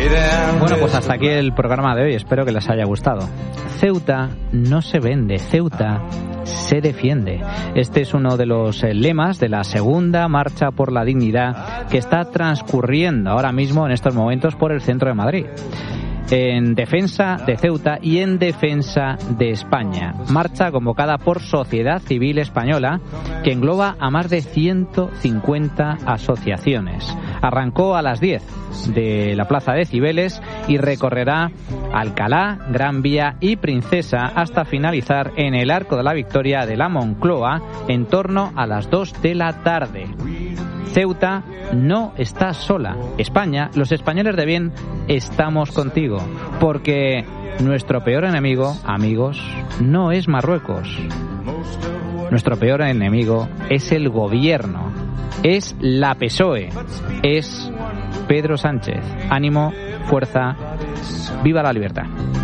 Bueno, pues hasta aquí el programa de hoy. Espero que les haya gustado. Ceuta no se vende, Ceuta se defiende. Este es uno de los lemas de la segunda marcha por la dignidad que está transcurriendo ahora mismo en estos momentos por el centro de Madrid. En defensa de Ceuta y en defensa de España. Marcha convocada por Sociedad Civil Española, que engloba a más de 150 asociaciones. Arrancó a las 10 de la Plaza de Cibeles y recorrerá Alcalá, Gran Vía y Princesa hasta finalizar en el Arco de la Victoria de la Moncloa en torno a las 2 de la tarde. Ceuta no está sola. España, los españoles de bien, estamos contigo. Porque nuestro peor enemigo, amigos, no es Marruecos. Nuestro peor enemigo es el gobierno. Es la PSOE. Es Pedro Sánchez. Ánimo, fuerza, viva la libertad.